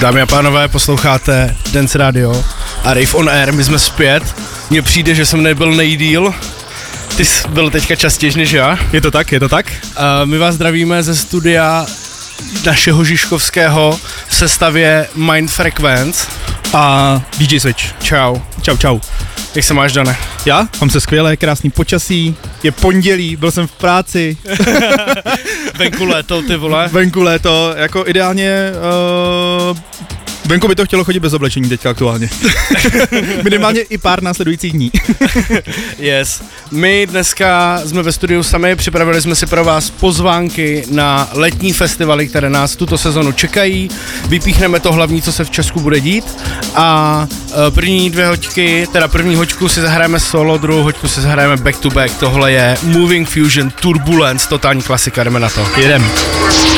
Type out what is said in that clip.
Dámy a pánové, posloucháte Dance Radio a Rave on Air, my jsme zpět. Mně přijde, že jsem nebyl nejdýl. Ty jsi byl teďka častěji než já. Je to tak, je to tak. My vás zdravíme ze studia našeho Žižkovského v sestavě Mind Frequenz. A DJ Switch. Čau. Čau, čau. Jak se máš, Dane? Já? Mám se skvěle, krásný počasí, je pondělí, byl jsem v práci. Venku léto, ty vole. Venku léto, jako ideálně, venku by to chtělo chodit bez oblečení teďka aktuálně. Minimálně i pár následujících dní. Yes. My dneska jsme ve studiu sami, připravili jsme si pro vás pozvánky na letní festivaly, které nás tuto sezonu čekají. Vypíchneme to hlavní, co se v Česku bude dít. A první první hoďku si zahrajeme solo, druhou hoďku si zahrajeme back to back. Tohle je Moving Fusion Turbulence, totální klasika, jdeme na to. Jedem.